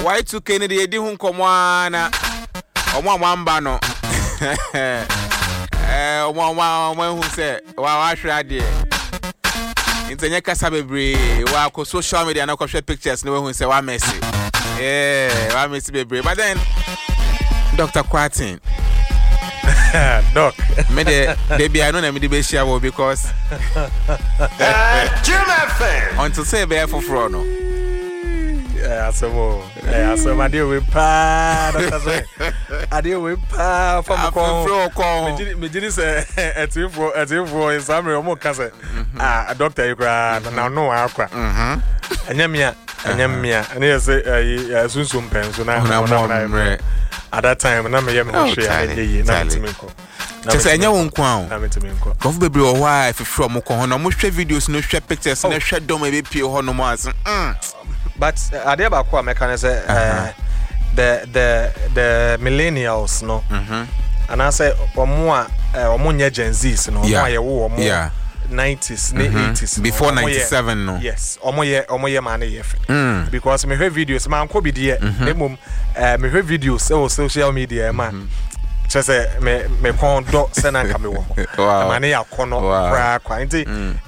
Y2K ne de edi hu nkomwana omo amamba no omo hu se wa hwra de intenya kasa bebre wa ko social media na ko hwe pictures ne hu se wa Messi wa Messi bebre but then Dr. Kwatin Doc me de baby I know na me de be share wo because Jim FM until say be for no asemo ade we pa ade we pa from ko me jiri se etifo in summary o mo ka se doctor ikra na no akwa anyamia ene se sunsun pen so na at that time na me yem ho hwe ayeyi na ntimenko Just enya won kwa o. Kofu bebre o wa efefro mo ko ho na mo hwe videos no hwe pictures na hwe dom e be pie ho no mo as. But ade ba ko America say the millennials no. And I say omo nya Gen Zs no omo ye wo omo 90s, 80s before 97 no. Yes, omo ye man ye fe. Because me hwe videos man ko bi de emom me hwe videos on social media man. Just me kon do senanka me wo. Man ya kono kra kwa nti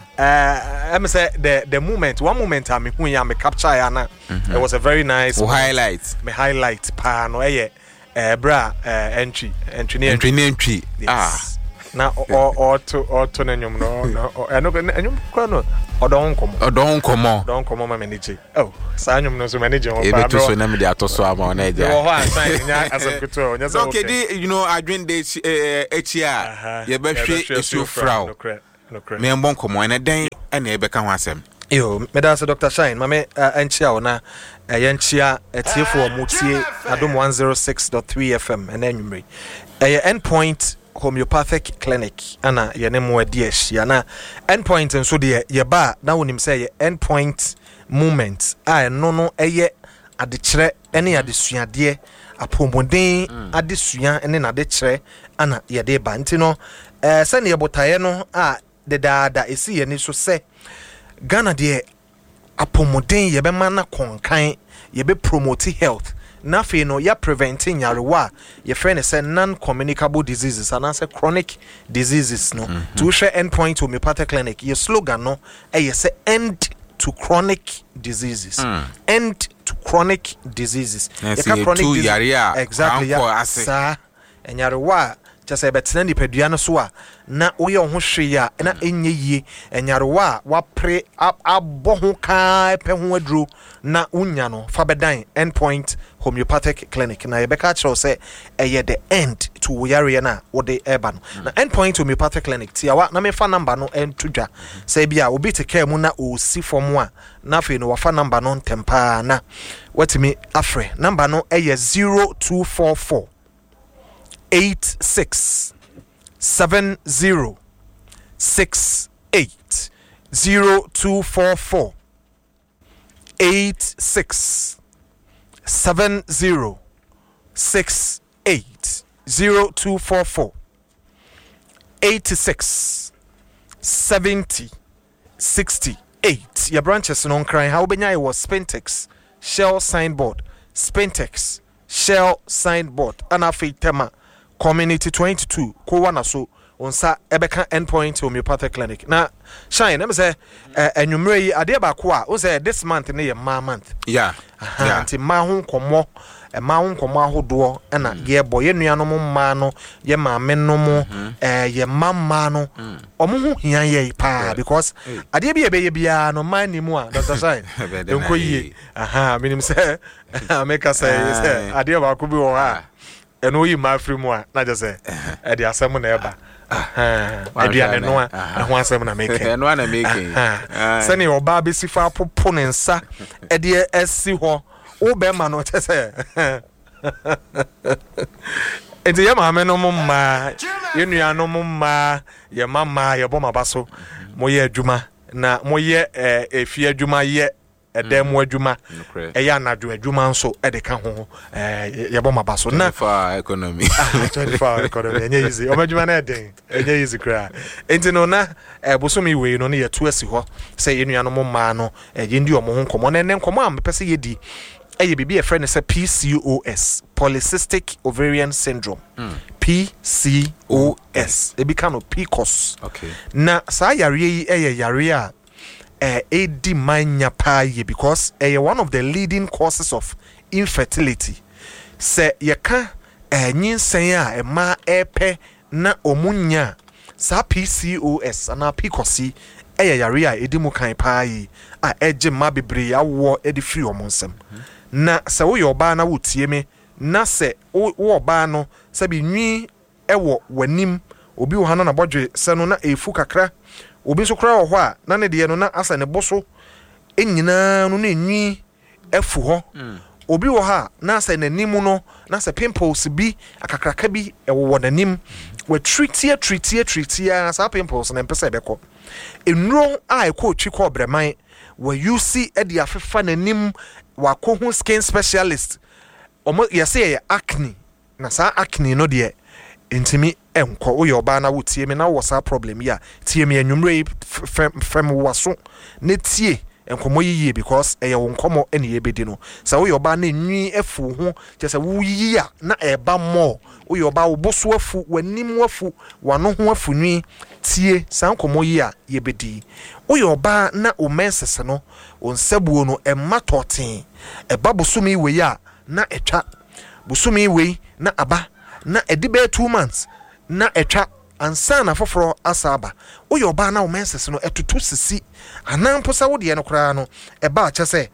I say the moment, one moment I'm here, me capture yana. It was a very nice highlight. Me highlight pa no bra entry. Yes. Na or to nenyum no enyum kwa no odon komo ma manage. Oh, sa enyum no so manage on pa bro. So na me dey atoso ama na eja. Wo ho asan nya asekuto nya so. Okay, you know adwende echia ye be hwe esu frau. Me mbon komo na den na e be ka ho asem. Yo, me da Dr. Shine, mame enchia ona yenchia etiefo omutie adom 106.3 FM and enumre. Endpoint homeopathic clinic ana yenemo adiesh yana endpoint nso de ye ba na wonim say endpoint movement no eye adekere ene adesuade apomodin adesua ene na adekere ana ye de ba ntino se ne botaye no de daada esi ye ni so se Ghana de apomodin ye be mana konkan ye be promote health na fe no ya preventing yarewa ye friend say non-communicable diseases and say chronic diseases no to share endpoint homeopathic clinic ye slogan no ye say end to chronic diseases end to chronic diseases ye ka chronic disease exactly ya sa enyarewa just say betena ni pedua no so a na wo ye ho hwe ya na enye yie enyarewa wa pre abo ho ka pe ho aduro na unya no fa bedan endpoint homeopathic clinic na yebeka chiro say eye the end to yare na wo de eba no na endpoint homeopathic clinic tiawa na me fa number no entudwa say bia obi te care mu na o si form a na fe no wa fa number no tempa na watimi afre number no eye 0244 86 70 68 0244 86 70 68 0244 86 70 68 your branches no crying how benya was Spentex Shell signboard Spentex Shell signboard anafi tema community 22 ko wana so onsa ebeka endpoint homeopathic clinic na shine am say enwumre yi ade ba ko a o say this month ne ye ma month anti ma ho komo ahodo na ye boy ye nuanom ma no ye maame no mo ye mamma no omo ho hia ye pa because ade bi ye bia no man ni mu a Dr. Shine enko yi minim say make say ade ba ko bi wo ha eno yi ma free mu a na je say e de asem na eba aduane no a ho asem na make no na make sani oba be sifa popo ne nsa e de esi ho wo be ma no tese enti ye ma me no mma ye nua no mma ye mama ye bo mabaso mo ye adwuma na mo ye efi adwuma ye edem adwuma eya anadwo adwuma nso edeka ho ye bo mabaso na for economy 24 economy enye easy o madwuma na eden enye easy kra enti no na bosomi we no na ye to asi ho say ye nua no mma no ye ndi omo ho nkomo na nkomo am pese ye di ɛyɛ bibi a friend say PCOS, polycystic ovarian syndrome. PCOS. Ebi ka no PCOS. Okay. Na saa yare yi ɛyɛ yare a edi manya pa ye because one of the leading causes of infertility. Se yeka nyinsen a ma epe na omunya sa PCOS ana PCOS yare a edi mu kan pa yi a eje ma bebre awo edi free omonsem. Na se wo yoba na wotie me na se wo ba no se bi nwi ewo wanim obi wo hana na bodwe se no na efu kakra obi so kra wo ho a na ne de no na asa ne boso enyina no na enwi afu ho obi wo ha na asa nanim no na asa pimples bi akakraka bi ewo nanim we treatia sa pimples na mpesa ebekọ enuro a ekọ twi kọ breman we use e de afefa nanim wa ko hu skin specialist omo yese acne na sa acne no de intimi enko wo yoba na wotie me na wo sa problem ya tie me anwumre fem waso ne tie enkomo yiye because eye wo nkomo ene yebedi no sa wo yoba na nwi afu ho kyesa wo yiya na eba mo wo yoba wo boso afu wanim afu wano ho afu nwi tie sa nkomo yiya yebedi wo yoba na o mensese no o nsabuo no emma toten eba bosumi we ya na etwa bosumi we na aba na edibe 2 months na etwa ansa na foforo asaba oyo ba na o menses no etutu sisi anamposa wo de no kra no eba a chese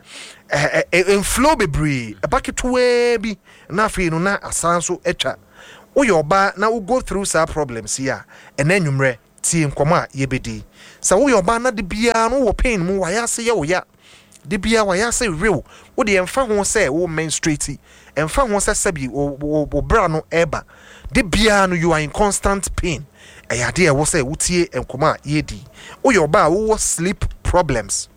inflow bebre eba ketwe bi na afi no na asanso etwa oyo ba na wo go through some problems here enanwumre tie nkoma yebedi sa oyo ba na de bia no wo pain mu wayase ye wo ya de bia wayase real wo de emfa ho se wo menstruate emfa ho se sabi wo bra no eba de bia no you are in constant pain ayade e wo se wutie enkoma yedi oyo ba wo sleep problems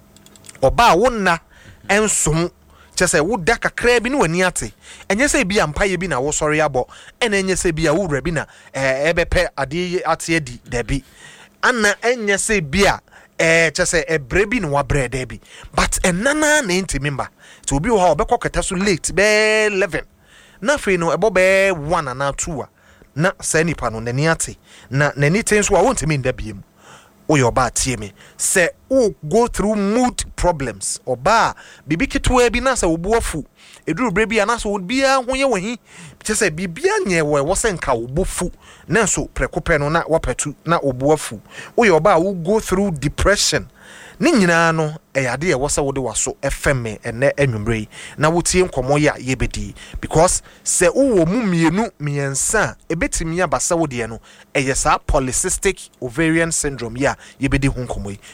oba wo na ensom chese wo da kakra bi no wani ate enye se bia mpaye bi na wo sori abo ena enye se bia wo wura bi na ebepe ade ate adi dabi ana enye se bia chese ebre bi no wa brede bi but enana na intimimba to obi wo ha obekọ keta so late be 11 na fe no ebo be 1 na 2 na sa nipa no nani ate na nani tenso a wontimi ndabiem oyo ba tie me se o go through mood problems oba bibi ketwa bi na sa obuafu eduru bre bi na so bia ho ye wahi chese bibia nye wo se nka obofu na so prekope no na wapetu na obuafu oyo ba wo go through depression ni nyina no eyade e wose wode waso fm ene anwumre na wotie nkomo ya yebedi because se wo mu mienu miensa ebetimi abasa wode no eyesa polycystic ovarian syndrome ya yebedi hu nkomo yi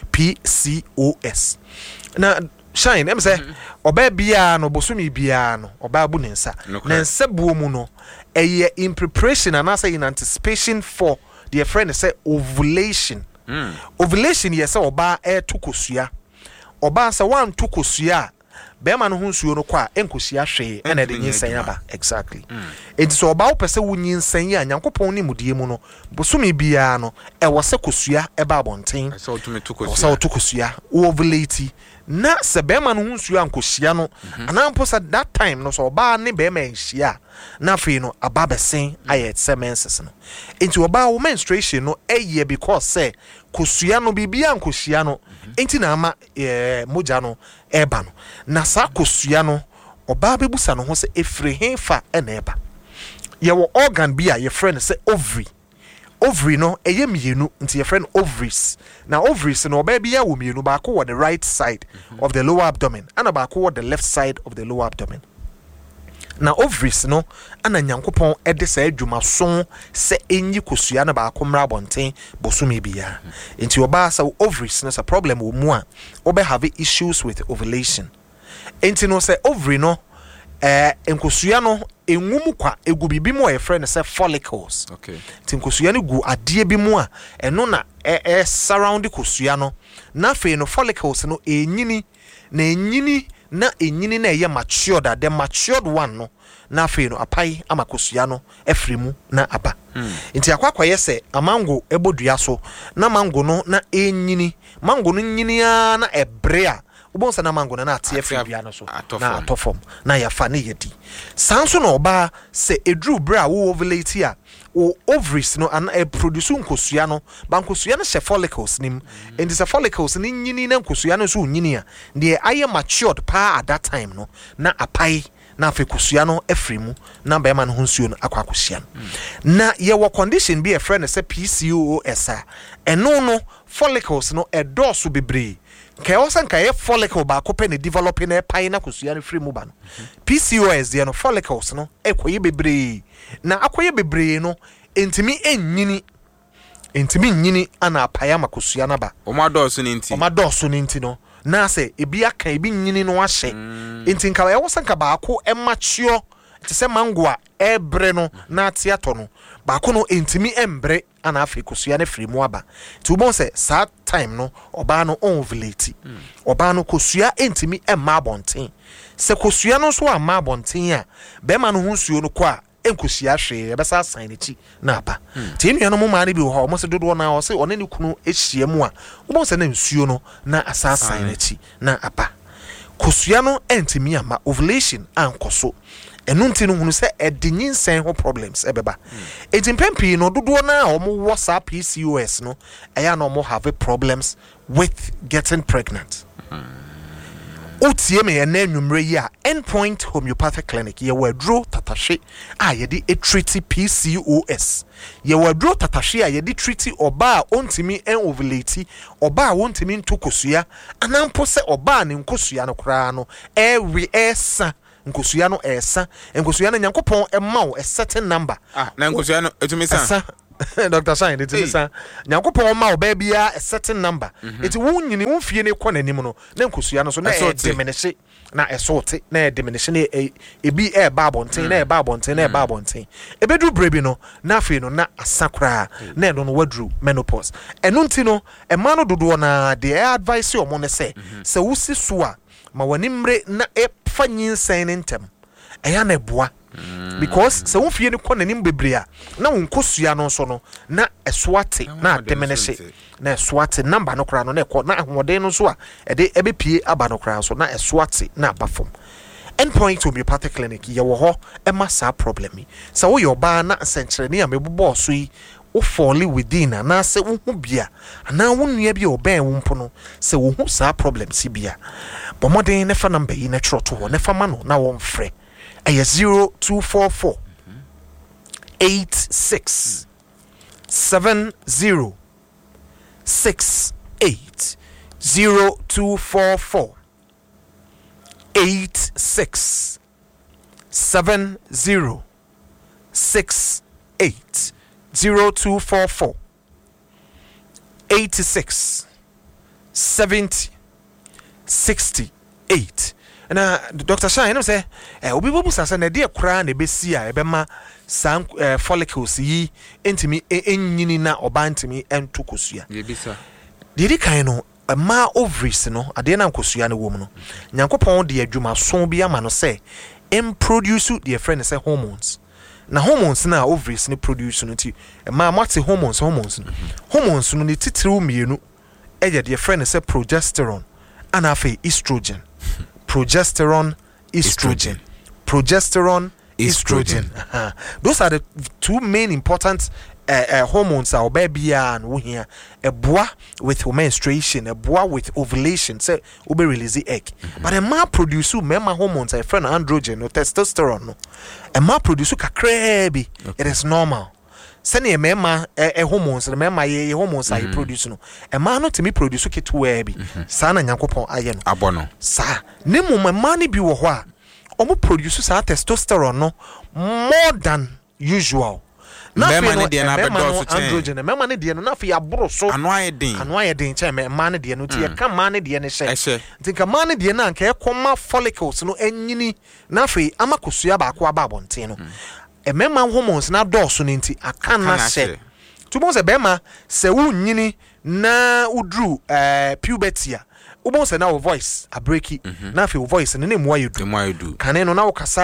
PCOS na shine em say oba bia no bosumi bia no oba bu nensa nensa buo mu no eye in preparation and also in anticipation for the friend say ovulation. Ovulation yes oba tukosua oba sa wan tukosua be ma no ho nsuo no kwa enkosua hwe ena de nyinsan aba exactly enti so oba wo pese wo nyinsan ya nyankopon ni mudie mu no bosumi bia no e wo se kosua e ba abonten so tukosua ovulate na se be ma no ho nsuo ankosia no anampo sa that time no so oba ne be ma nhia na fe no aba besen ayet semenses no enti oba wo menstruation no eye because say kosua no bibia ankosia no enti na ama moja no eba no na sa kosua no oba bebusa no ho se efre hefa ena eba ye wo organ bia ye friend say ovary no eye mienu nti ye friend ovaries na ovaries no oba bia wo mienu ba ko the right side of the lower abdomen and ba ko the left side of the lower abdomen na ovaries no ana nyankopon ede sa adwuma so se enyi kosua na ba ko mra bonten bosumi bia nti oba sa ovaries no sa problem wo mu a oba have issues with ovulation enti no se ovary no enkosua no enwum kwa egu bibi mu e friend say follicles okay tinkosua no gu ade bi mu a eno na surround kosua no na fe no follicles no enyini na eye matured the matured one no na fe no apai ama kosua no efremu na aba nti akwakwa yese amango ebodua so na mango no na enyini mango no nyini na ebre a ubon sa na mango na ate afri bia no so na atofom na ya fa ne yedi sanso na oba se edru bra wo ovulate a o ovaries no an produce nkosua no bankosua no she follicles nim and the follicles ni nyini na nkosua no so nyini a de aye matured pa at that time no na apai na afi kosua no afri mu na be ma no nsuo no akwakosia na ye wo condition bi a friend say PCOS a eno no follicles no edoso bebre kai osan kai follicle ba ko pe ne developing na pai na kosua no free mu ba no PCOS de no follicles no ekoye bebre na akoye bebre no entimi nyini ana apaya makosua na ba o ma dɔɔso ni nti no na se ebi aka ebi nyini no ahye enti nka ya wosan ka ba ko emachio te se mango a ebre no na atiato no ba ko no entimi embre ana afi kosua na free mu aba ti ubon se sa time no oba no ovulate oba no kosua entimi emma abonten se kosua no so amma abonten a be ma no hunsuo no ko a enkosia hwe ebesa asan ne chi na aba ti nua no mo ma ne bi ho mo se dodo na o se one ne kunu ehia mu a ubon se na nsuo no na asan ne chi na aba kosua no entimi ama ovulation ankoso enu nti no hunu se edinyin sen ho problems ebeba etimpempi no dodo na o mo wo sa PCOS no eya no mo have problems with getting pregnant utie me ena nwumre yi a Endpoint Homeopathic Clinic ye wadro tatahwe a ye di treat PCOS ye wadro tatahwe a ye di treat oba a ontimi en ovulate oba a ontimi ntokosua anampo se oba ne nkosua no kra no esa nkosua no esa nkosua no nyankopon emawo a certain number na nkosua no etumisa Dr. Shine etumisa nyankopon ma oba bia a certain number eti wunyini wumfie ne kɔ nanim no na nkosua no so na diminish na esote na diminish na ebi ba abonten na ba abonten na ba abonten ebedu brebi no na afi no na asakra na no wadru menopause enu nti no ema no dodo na de advice o mo ne se wusi so a ma wanimre na efa nyinsan ne ntem eya na eboa because se won fie ne kɔ nanim bebrea na won kosua no so no na esoate na diminish na esoate number no kra no na ekɔ na ahoden no so a ede ebepie aba no kra so na esoate na abafom Endpoint Homeopathic Clinic ye wo ho ema sa problem yi se wo yoba na senkyerene a mebobɔ so yi wo fall within na se wo hu bia na wo nua bia oben wo mpo no se wo hu sa problem si bia bomoden ne fa number yi na tro ho ne fa ma no na wo mfrɛ ɛyɛ 0244 86 70 68 0244 86 70 68 0244 86 70 68 na Dr. Shine no say obi bobu sasa na de kra na besi a ebema san follicles yi entimi enyini na oba ntimi entokosua ye bisa de kan no ma ovaries no ade na nkosua na wom no nyankopon de adwuma so bi ama no say produce the friend say hormones na hormones na ovaries ni produce no ti ma mate hormones no ni titiriw mienu eje de friend say progesterone and afi estrogen progesterone, estrogen. Those are the two main important hormones our baby and we here a boy with menstruation, a boy with ovulation, say ube release the egg. But a man produce mema hormones, a friend androgen or testosterone. No. A man produce kakrebi. It is normal. Sani mema hormones, mema ye hormones are produce no. A man not to me produce ke to webi. Sana nyankopon aye no. Abono. Sa nemu mani bi wo ho a omo produce sa testosterone no more than usual. Mema ne de na bedo so androgen mema ne de no na fi aboro so ano aye den che mema ne de no ti e ka ma ne de ne hye ti ka ma ne de na nka e koma follicles no anyini na fi amakosua ba ko aba abonten no mema hormones na dɔɔso ne nti aka na hye tubon se bema se wunyini na udru puberty a ubon se na wo voice a breaki na fi wo voice ne mu ayedu kane no na wo kasa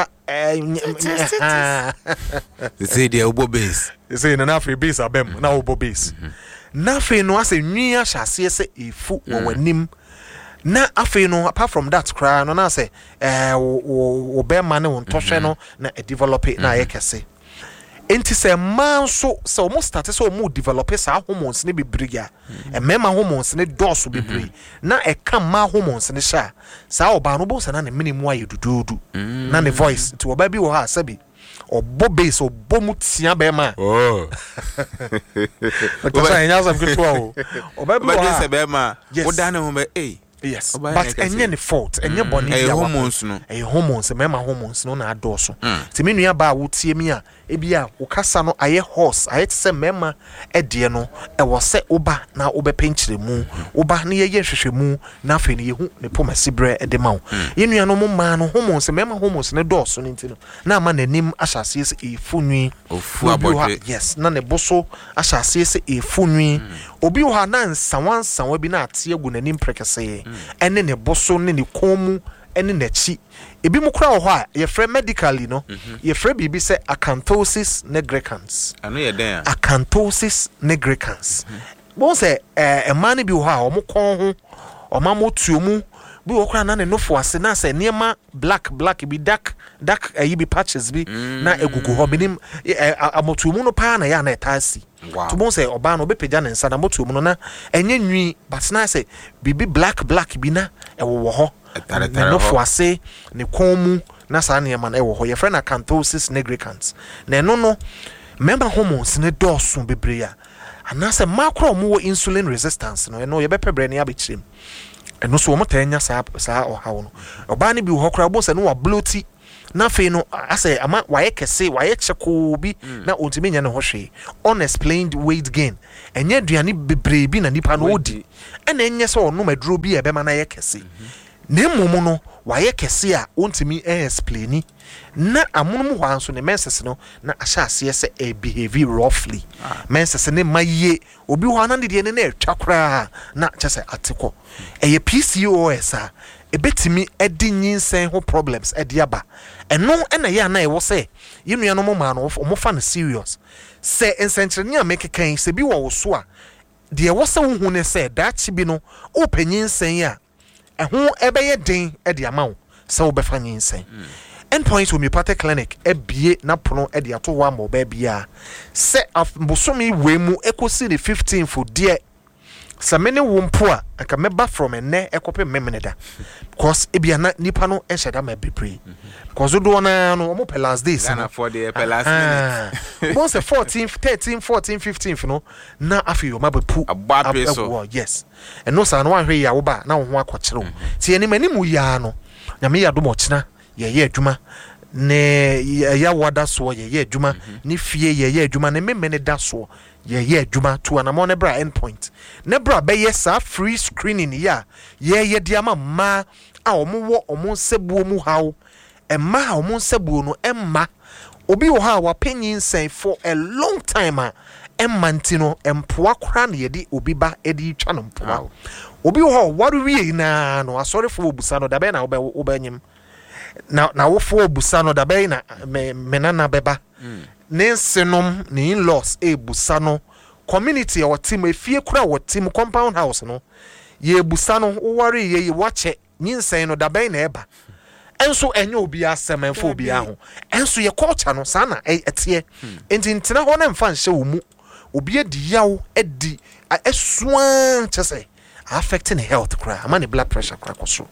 say dey obo base say na fi base abem na obo base na fi no ase nwia hyase se efu wo wanim na afei no apart from that cry no na say wo be man no ntɔhwɛ no na develop na ayekese enti sɛ man so sɛ o mo start sɛ o mo develop sa hormones ne bebree a mema hormones ne dɔso bebree na ɛka ma hormones ne sha sa oba no bo sɛ na ne minimum aye dududu na ne voice ti oba bi wo ha sabi obo base obo mu tia be ma because I nya some good o oba bi wo ha se be ma wo da ne ho be yes but enye ne fault enye boni dia hormones no hormones mema hormones no na adoso ti me nua ba wo tie mi a ebia wo kasa no aye horse aye se mema ede no e wo se oba na obepenkyere mu oba na ye hwehwemu na afi ne yehu ne pomasi bre ede ma wo ye nua no mo ma no hormones mema hormones ne doso no ntino na ama nanim ahyase se efunwi ofu abodwe yes na ne boso ahyase se efunwi obi wo ha na nsawansawa bi na ate agu nanim prekese ene ne boso ne ne komu ene nachi ebi mu kra ho a ye frɛ medically no ye frɛ bibi sɛ acanthosis nigricans ano ye den acanthosis nigricans bo sɛ man bi ho a o mo kon ho o ma mo tuo mu bi wo kra na ne nofo ase na sɛ niema black bi dark ayi bi patches bi na egugu ho binim amotuo mu no pa na ya na etasi to bon say oba no bepeja ne nsa na motuo mu no na enye nwi but na say bibi black bi na ewo ho no fo ase ne konmu na sa na yema na ewo ho ye friend acanthosis nigricans na no member hormones ne doso bebre ya ana say macro mu wo insulin resistance no ye bepebre ne abechirem eno so mo tanya sa ohawo no oba ne bi ho kra bo se no wa bloaty na fe no ase ama waye kese waye cheko bi na ontimi nya ne ho hwe unexplained weight gain enye aduane bebre bi na nipa no odi ena enye se ono maduro bi ebe ma na ye kese na mmom no waye kese a ontimi explaini na amunum hwa nso ne menses no na ahyase se e behave roughly menses ne maye obi hwa na de ne na etwa kra na kyese ateko eye PCOS a ebetimi edi nyinsen ho problems edi aba eno ena ye na ewo se yenu no ma no mo fa no serious se ensenkyerene a mekekan se bi wo so a de wo se hu ne se dachi bi no opanyinsen a eho ebeye den edi ama wo se wo be fa nyinsen Endpoint Homeopathic Clinic ebie na pono edi ato wa mo ba bia se bosomi wemu ekosi the 15 for dear samene wompo a aka meba from enne ekope memneda because ebia na nipa no enhyeda ma bebre because do na no mo pe last days na for the last minute once 14th 13th 14th 15th no na afi yo mabepu abapeso yes and no sa no ahwe ya wo ba na wo ho akokyere wo ti eni mani mu ya no nyame ya do mo kyena ye adwuma ne ya wada so ye adwuma ne fie ye adwuma ne memene da so ye adwuma to anamon nebra endpoint nebra be ye sa free screening ya ye diama ma a omo nsebuo mu hawo emma omo nsebuo no emma obi wo ha wa penyin sen for a long time a emma ntino empoa kra na ye di obi ba edi twa no mpoa obi wo ha waru wie na no asori fo obusa no da be na obanyim na wo fo obusa no da be na menana beba nensenom ne in-laws ebusa no community or team efie kura wo team compound house no ye ebusa no wo ware ye wache nyinsen no da be na eba enso enye obi asemanfo obi aho enso ye culture no sa na etie entintina ho na mfa nhye wo mu obi edi yawo edi esuan chese affecting health kura ama ne blood pressure kura koso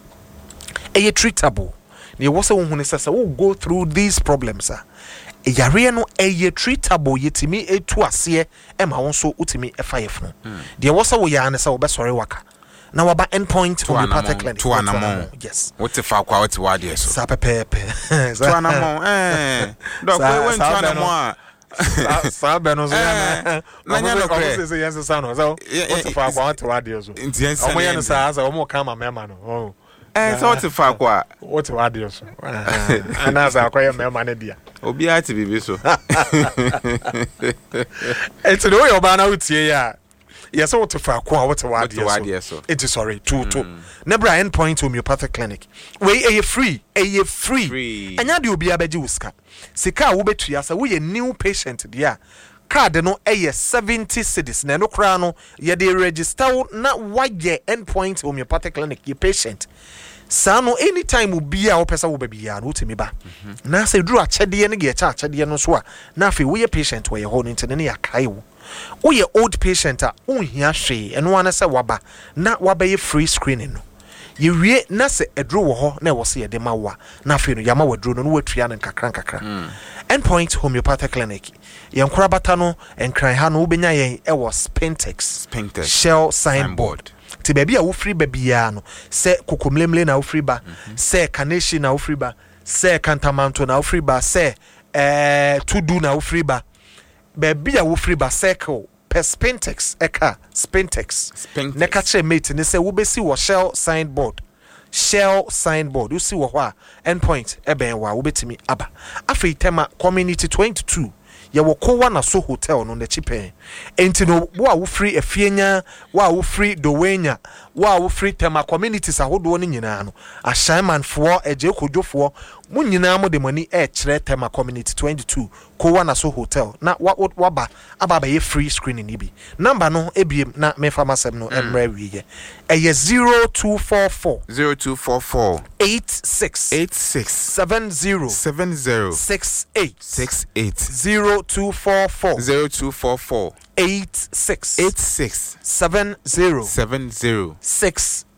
eye treatable ne wo se wo hu ne sasa wo go through these problems yare no eye treatable yetimi etu ase ema won so utimi efa yefno de wo se wo ya ne se wo be sori waka na waba endpoint homeopathic clinic to anamon yes what if akwa what wade so sa pepepe to anamon dok we went to anamon sa beno so na nya no kre say yes sa no so what if akwa what wade so omo ya no sa omo kama mema no so what if akwa what wade so anaza akwa ya mema ne dia obi ati bibi so enti no yo ba na utie ya yes what if akwa what wade so it is sorry to nebra endpoint homeopathic clinic we free anya de obi abeji uska sika wo betua sa wo ye new patient dia card no ɛyɛ 70 cedis na no kra no ye de register na wayɛ Endpoint Homeopathic Clinic ye patient saa no anytime obi a wopesa wo ba bia no wotimi ba na sɛ duru akyɛdeɛ no ge akyɛdeɛ no so a na afei wo ye patient wo ye ho no ntene ne yakai wo ye old patient a unhia hwe ɛno ana sɛ waba na waba ye free screening no ye wie na sɛ eduro wo ho na ɛwɔ sɛ ye de ma wa na afei no yama waduro no watua no nkakra Endpoint Homeopathic Clinic yen korabata no enkran ha no wobenya yen ɛwɔ Spintex Shell signboard ti baby a wo free babia no se kokomlemle na wo free ba se carnation na wo free ba se kantamanto na wo free ba se tudu na wo free ba baby a wo free ba circle per Spintex eka Spintex neka che mate ne se wo besi wo Shell signboard you see wo ho a Endpoint eben wa wo betimi aba afei tema community 22 ye wo kowa na so hotel no na chipe enti no wo a wo free afienya wo a wo free dowenya wo a wo free tema communities ahodo no nyina no ashaman fo eje kodwofo mu nyina mo de mani e kire tema community 22 kowa na so hotel na waba aba ye free screening ni bi number no ebiem na me pharmacy no emra wiye eye 0244 86 70 68 0244 86 70 68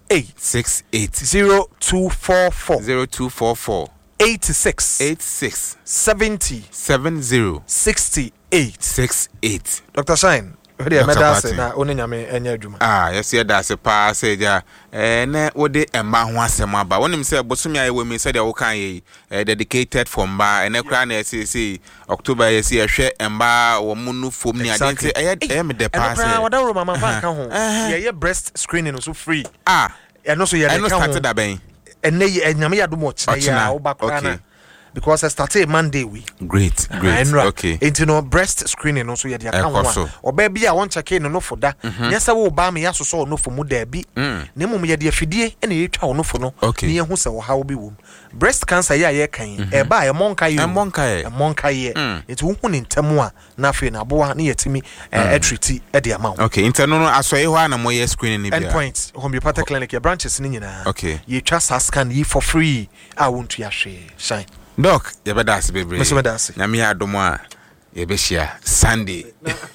0244 86 70 68 Dr. Shine where am I na oni nyame enya adwuma yes ye da se pa se ja na wode emma ho asem aba wonim se bosome aye wemi se de wo kan ye dedicated for mba ene kra na se October ye se hwe emba wo munu fom ni ade eye me de pa se wada ro mama fa kan ho ye breast screening so free eno so ye de kan ho started da ben ene ye nyame ya do mo kire ya wo ba kra na because I started Monday we great okay into no breast screening also ye dey account or baby I want check in no for that yes wo ba me yaso so no for mu da bi na mum ye dey afidie e na ye twa no for no ne ye hu se wo ha wo bi wo breast cancer ye kan e ba e monka ye it wo hu ne ntamu a na afi na boa na yetimi treat e dey amount okay interno no aso ye ho na mo ye screening ni bia Endpoint Homeopathic Clinic your branches ni nyina okay ye twa scan ye for free a won't ya hwe shine Doc, you better ask baby. Mr. Medasi. Namia Domoa, Yebeshia, Sunday.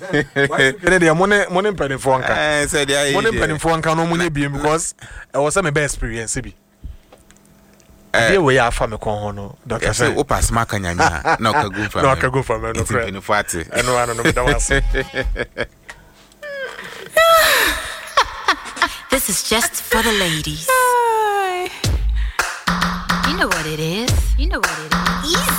Money penny for Anka. Said money penny for Anka no money being because I was my best experience. Here we are from a corner. Doctor say, Opas Macanya, no Kagufa, no Kagufa, no penny fatty. I know, This is just for the ladies. You know what it is. Easy.